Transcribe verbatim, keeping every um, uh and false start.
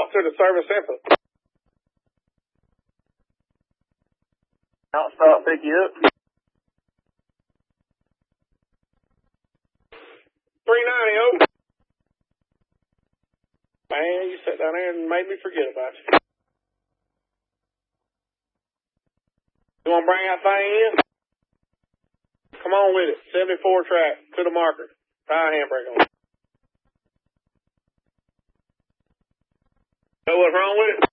out to the service center. I'll stop, pick you up. three ninety, oh. Man, you sat down there and made me forget about you. You want to bring that thing in? Come on with it. seventy-four track to the marker. Tire handbrake on. Know what's wrong with it?